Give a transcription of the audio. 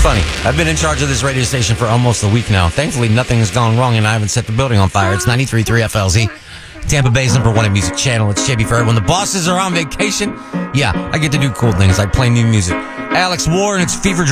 funny. I've been in charge of this radio station for almost a week now. Thankfully, nothing has gone wrong and I haven't set the building on fire. It's 93.3 FLZ, Tampa Bay's #1 music channel. It's JB Ferret. When the bosses are on vacation, yeah, I get to do cool things like play new music. Alex War and its Fever